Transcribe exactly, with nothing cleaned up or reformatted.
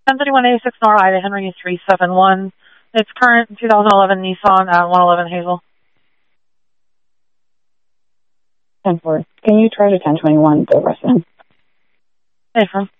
ten thirty-one eighty-six Nor Ida Henry three seven one. It's current two thousand eleven Nissan at one eleven Hazel. ten four. Can you try to ten twenty-one the rest of them? Hey, from.